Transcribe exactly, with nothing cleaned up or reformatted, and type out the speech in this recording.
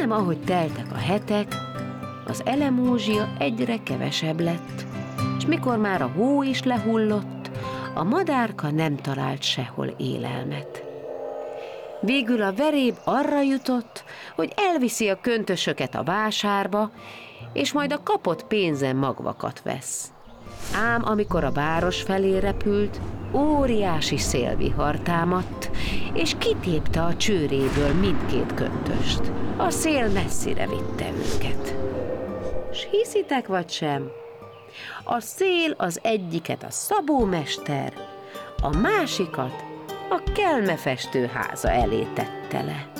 Ám ahogy teltek a hetek, az elemózsia egyre kevesebb lett, és mikor már a hó is lehullott, a madárka nem talált sehol élelmet. Végül a veréb arra jutott, hogy elviszi a köntösöket a vásárba, és majd a kapott pénzen magvakat vesz. Ám amikor a város felé repült, óriási szélvihar támadt, és kitépte a csőréből mindkét köntöst. A szél messzire vitte őket. S hiszitek vagy sem? A szél az egyiket a szabómester, a másikat a kelmefestő háza elé tette le.